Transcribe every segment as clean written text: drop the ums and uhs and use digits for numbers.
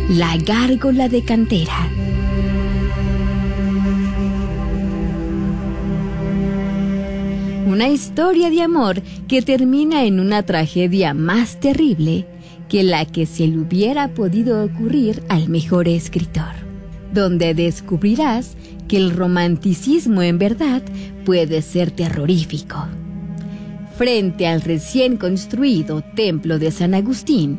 La gárgola de cantera. Una historia de amor que termina en una tragedia más terrible que la que se le hubiera podido ocurrir al mejor escritor, donde descubrirás que el romanticismo en verdad puede ser terrorífico. Frente al recién construido templo de San Agustín,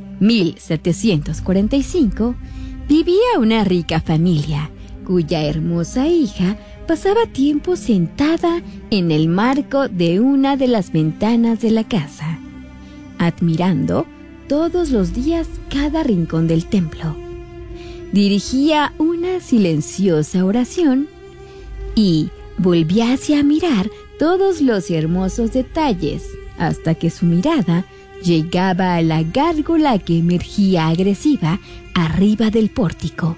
1745, vivía una rica familia cuya hermosa hija pasaba tiempo sentada en el marco de una de las ventanas de la casa, admirando todos los días cada rincón del templo. Dirigía una silenciosa oración y volvíase a mirar todos los hermosos detalles hasta que su mirada llegaba a la gárgola que emergía agresiva arriba del pórtico.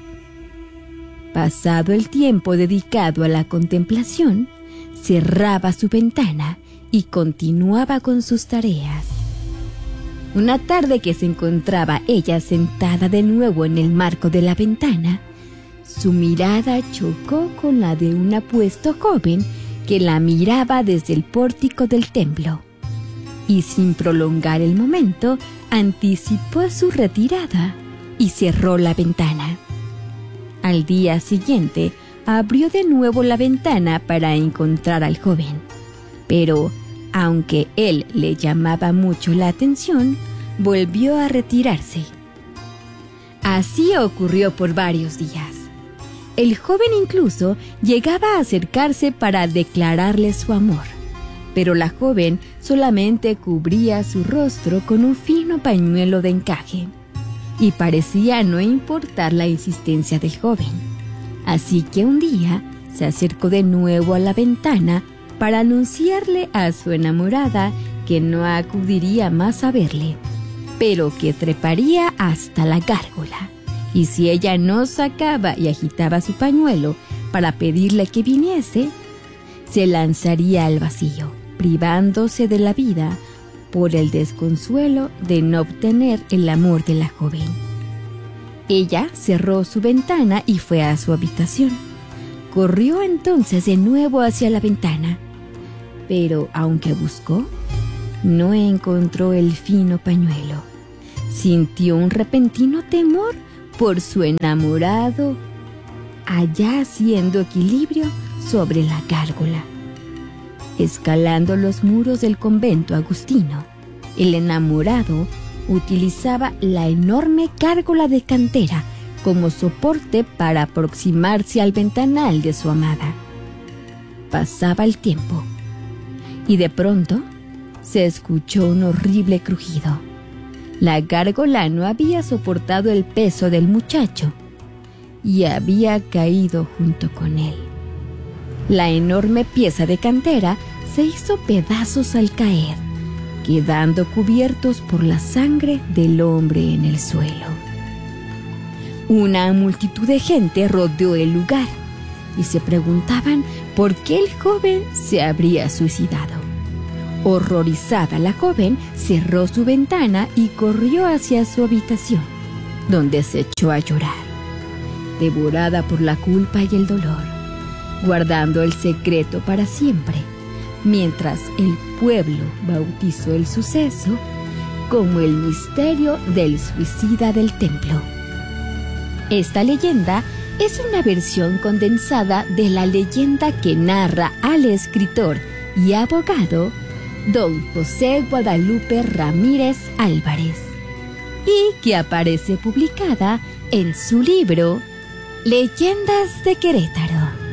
Pasado el tiempo dedicado a la contemplación, cerraba su ventana y continuaba con sus tareas. Una tarde que se encontraba ella sentada de nuevo en el marco de la ventana, su mirada chocó con la de un apuesto joven que la miraba desde el pórtico del templo, y sin prolongar el momento, anticipó su retirada y cerró la ventana. Al día siguiente, abrió de nuevo la ventana para encontrar al joven, pero aunque él le llamaba mucho la atención, volvió a retirarse. Así ocurrió por varios días. El joven incluso llegaba a acercarse para declararle su amor, pero la joven solamente cubría su rostro con un fino pañuelo de encaje y parecía no importar la insistencia del joven. Así que un día se acercó de nuevo a la ventana para anunciarle a su enamorada que no acudiría más a verle, pero que treparía hasta la gárgola, y si ella no sacaba y agitaba su pañuelo para pedirle que viniese, se lanzaría al vacío, privándose de la vida por el desconsuelo de no obtener el amor de la joven. Ella cerró su ventana y fue a su habitación. Corrió entonces de nuevo hacia la ventana, pero aunque buscó, no encontró el fino pañuelo. Sintió un repentino temor por su enamorado allá haciendo equilibrio sobre la gárgola. Escalando los muros del convento agustino, el enamorado utilizaba la enorme gárgola de cantera como soporte para aproximarse al ventanal de su amada. Pasaba el tiempo y de pronto se escuchó un horrible crujido. La gárgola no había soportado el peso del muchacho y había caído junto con él. La enorme pieza de cantera se hizo pedazos al caer, quedando cubiertos por la sangre del hombre en el suelo. Una multitud de gente rodeó el lugar y se preguntaban por qué el joven se habría suicidado. Horrorizada, la joven cerró su ventana y corrió hacia su habitación, donde se echó a llorar, devorada por la culpa y el dolor, guardando el secreto para siempre, mientras el pueblo bautizó el suceso como el misterio del suicida del templo. Esta leyenda es una versión condensada de la leyenda que narra al escritor y abogado don José Guadalupe Ramírez Álvarez, y que aparece publicada en su libro Leyendas de Querétaro.